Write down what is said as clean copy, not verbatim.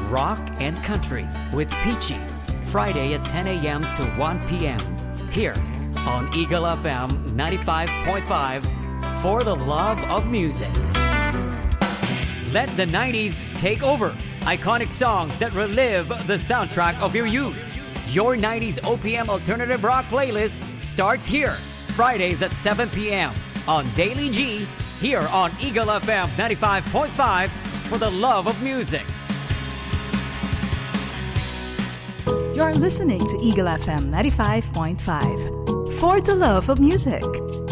Rock and Country with Peachy. Friday at 10 a.m. to 1 p.m. Here on Eagle FM 95.5 for the love of music. Let the 90s take over. Iconic songs that relive the soundtrack of your youth. Your 90s OPM alternative rock playlist starts here. Fridays at 7 p.m. on Daily G. Here on Eagle FM 95.5 for the love of music. You're listening to Eagle FM 95.5 for the love of music.